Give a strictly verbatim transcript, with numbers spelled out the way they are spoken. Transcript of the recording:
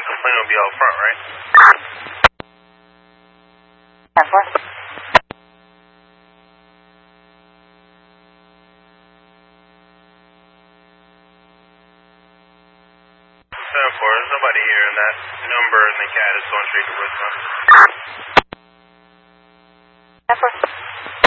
The plane will be out front, right? Airport. seven four, there's nobody here, and that number in the cat is going straight to voicemail. Airport.